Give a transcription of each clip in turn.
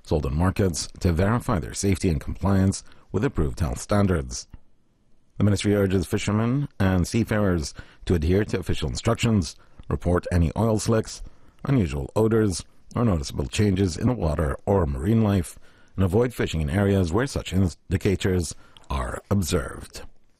sold in markets to verify their safety and compliance with approved health standards. The ministry urges fishermen and seafarers to adhere to official instructions, report any oil slicks, unusual odors, or noticeable changes in the water or marine life, and avoid fishing in areas where such indicators are observed.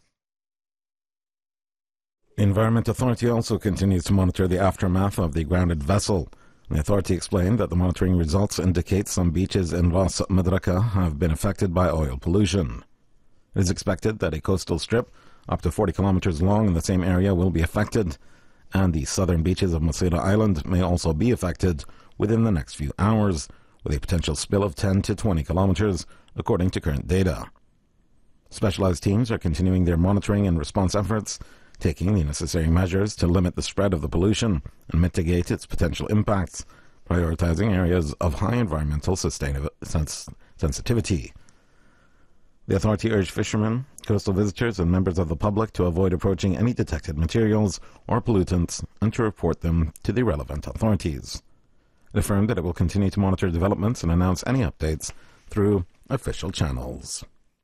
The Environment Authority also continues to monitor the aftermath of the grounded vessel. The authority explained that the monitoring results indicate some beaches in Ras Madraka have been affected by oil pollution. It is expected that a coastal strip up to 40 kilometers long in the same area will be affected, and the southern beaches of Masira Island may also be affected within the next few hours, with a potential spill of 10 to 20 kilometers, according to current data. Specialized teams are continuing their monitoring and response efforts, taking the necessary measures to limit the spread of the pollution and mitigate its potential impacts, prioritizing areas of high environmental sensitivity. The authority urged fishermen, coastal visitors, and members of the public to avoid approaching any detected materials or pollutants and to report them to the relevant authorities. It affirmed that it will continue to monitor developments and announce any updates through official channels.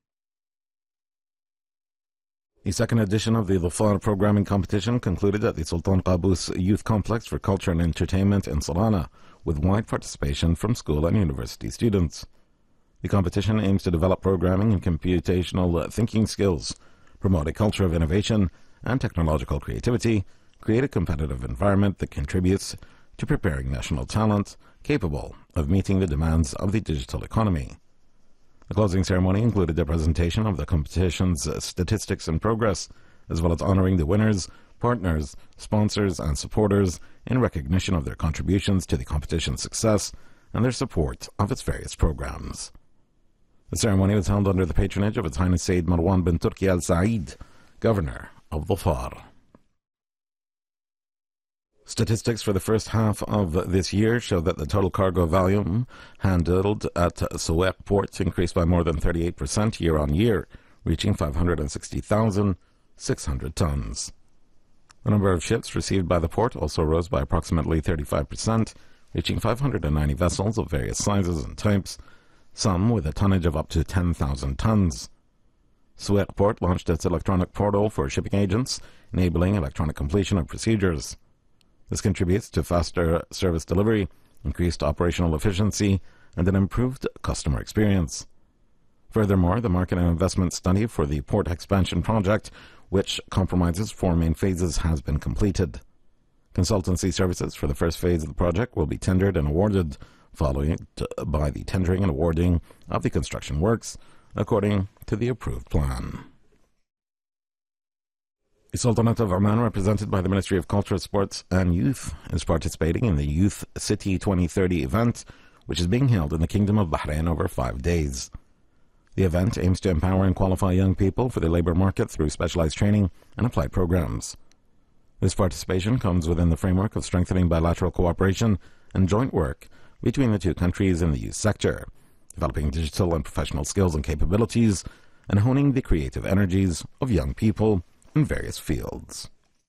The second edition of the Dhafar programming competition concluded at the Sultan Qaboos Youth Complex for Culture and Entertainment in Salana, with wide participation from school and university students. The competition aims to develop programming and computational thinking skills, promote a culture of innovation and technological creativity, create a competitive environment that contributes to preparing national talent capable of meeting the demands of the digital economy. The closing ceremony included a presentation of the competition's statistics and progress, as well as honoring the winners, partners, sponsors, and supporters in recognition of their contributions to the competition's success and their support of its various programs. The ceremony was held under the patronage of His Highness Sayyid Marwan bin Turki Al Said, Governor of Dhafar. Statistics for the first half of this year show that the total cargo volume handled at Suwaq port increased by more than 38% year-on-year, reaching 560,600 tons. The number of ships received by the port also rose by approximately 35%, reaching 590 vessels of various sizes and types, some with a tonnage of up to 10,000 tons. Suwaq port launched its electronic portal for shipping agents, enabling electronic completion of procedures. This contributes to faster service delivery, increased operational efficiency, and an improved customer experience. Furthermore, the market and investment study for the port expansion project, which comprises 4 main phases, has been completed. Consultancy services for the first phase of the project will be tendered and awarded, followed by the tendering and awarding of the construction works, according to the approved plan. The Sultanate of Oman, represented by the Ministry of Culture, Sports and Youth, is participating in the Youth City 2030 event, which is being held in the Kingdom of Bahrain over 5 days. The event aims to empower and qualify young people for the labor market through specialized training and applied programs. This participation comes within the framework of strengthening bilateral cooperation and joint work between the two countries in the youth sector, developing digital and professional skills and capabilities, and honing the creative energies of young people in various fields.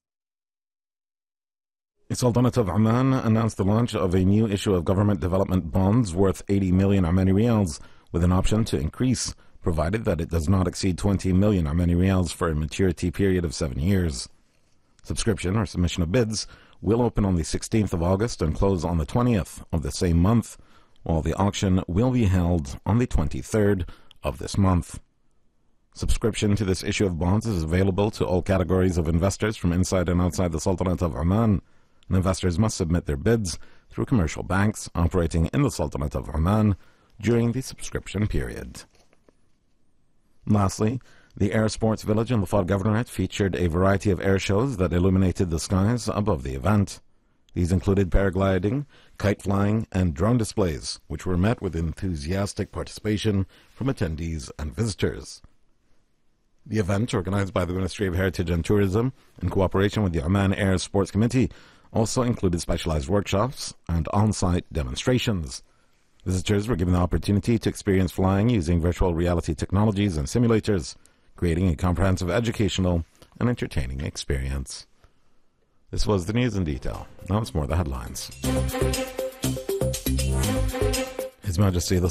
The Sultanate of Oman announced the launch of a new issue of government development bonds worth 80 million Omani riyals, with an option to increase, provided that it does not exceed 20 million Omani riyals for a maturity period of 7 years. Subscription or submission of bids will open on the 16th of August and close on the 20th of the same month, while the auction will be held on the 23rd of this month. Subscription to this issue of bonds is available to all categories of investors from inside and outside the Sultanate of Oman, and investors must submit their bids through commercial banks operating in the Sultanate of Oman during the subscription period. Lastly, the Air Sports Village in Dhafar Governorate featured a variety of air shows that illuminated the skies above the event. These included paragliding, kite flying, and drone displays, which were met with enthusiastic participation from attendees and visitors. The event, organized by the Ministry of Heritage and Tourism in cooperation with the Oman Air Sports Committee, also included specialized workshops and on-site demonstrations. Visitors were given the opportunity to experience flying using virtual reality technologies and simulators, creating a comprehensive educational and entertaining experience. This was the news in detail. Now it's more the headlines. His Majesty the